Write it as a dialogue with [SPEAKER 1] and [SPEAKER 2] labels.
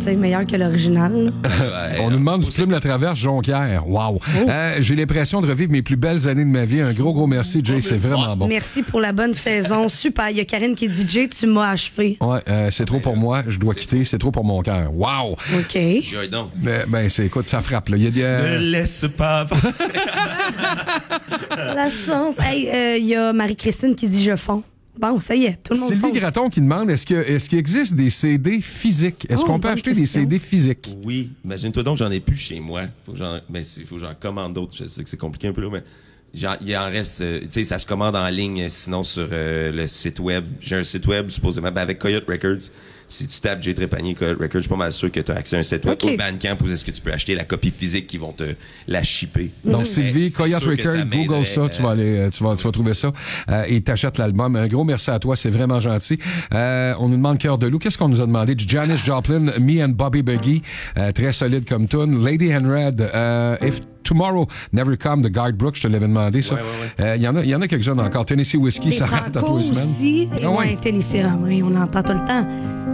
[SPEAKER 1] meilleur que l'original.
[SPEAKER 2] On nous demande du Plume la Traverse, Jonquière. Wow. J'ai l'impression de revivre mes plus belles années de ma vie. Un gros merci, Jay. C'est vraiment bon.
[SPEAKER 1] Merci pour la bonne saison. Super. Il y a Karine qui dit, Jay, tu m'as achevé.
[SPEAKER 2] Ouais, c'est trop pour moi. Je dois quitter. C'est trop pour mon cœur. Wow.
[SPEAKER 1] OK.
[SPEAKER 2] Écoute, ça frappe, là.
[SPEAKER 3] Ne laisse pas passer.
[SPEAKER 1] La chance. Hey, il y a Marie-Christine qui dit, je fonds. Bon, ça y est, tout le monde
[SPEAKER 2] Sylvie
[SPEAKER 1] fonce.
[SPEAKER 2] Gratton qui demande, est-ce qu'il existe des CD physiques? Est-ce qu'on peut acheter des CD physiques?
[SPEAKER 3] Oui. Imagine-toi donc, j'en ai plus chez moi. Faut que j'en commande d'autres. Je sais que c'est compliqué un peu, là, mais il en reste... tu sais, ça se commande en ligne, sinon sur le site web. J'ai un site web, supposément, avec Coyote Records. Si tu tapes Jay Trépanier, Coyote Records, je suis pas mal sûr que tu as accès à un site web au Bandcamp où est-ce que tu peux acheter la copie physique qui vont te la shipper.
[SPEAKER 2] Donc, Sylvie, Coyote Records, Google ça, tu vas trouver ça et t'achètes l'album. Un gros merci à toi, c'est vraiment gentil. On nous demande Cœur de loup. Qu'est-ce qu'on nous a demandé? Du Janis Joplin, Me and Bobby Buggy, très solide comme tune. Lady in Red, If Tomorrow Never Come de Garth Brooks, je te l'avais demandé ça. Il y en a quelques-uns encore. Tennessee Whiskey, ça rentre à tous les semaines.
[SPEAKER 1] Aussi, Tennessee, on l'entend tout le temps.